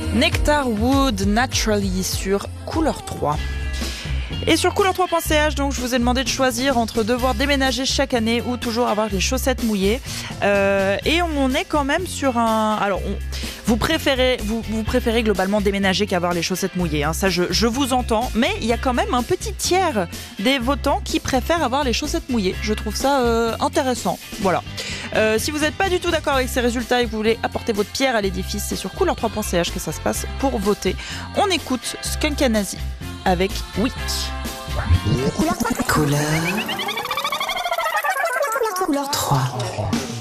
Nectar Wood Naturally sur Couleur 3. Et sur couleur3.ch, donc je vous ai demandé de choisir entre devoir déménager chaque année ou toujours avoir les chaussettes mouillées. Et on est quand même sur un... Alors, vous préférez globalement déménager qu'avoir les chaussettes mouillées, hein. Ça, je vous entends. Mais il y a quand même un petit tiers des votants qui préfèrent avoir les chaussettes mouillées. Je trouve ça intéressant. Voilà. Si vous n'êtes pas du tout d'accord avec ces résultats et que vous voulez apporter votre pierre à l'édifice, c'est sur couleur3.ch que ça se passe pour voter. On écoute Skunkanazi avec Week. Couleur 3.